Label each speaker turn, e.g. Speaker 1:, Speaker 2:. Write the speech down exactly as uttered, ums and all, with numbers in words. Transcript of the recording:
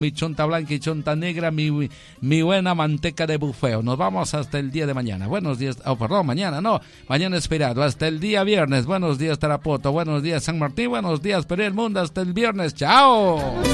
Speaker 1: mi chunta blanca y chunta negra, mi, mi buena manteca de bufeo. Nos vamos hasta el día de mañana. Buenos días, oh, perdón, mañana no, mañana es feriado, hasta el día viernes. Buenos días, Tarapoto, buenos días, San Martín, buenos días, Perú el Mundo, hasta el viernes, chao.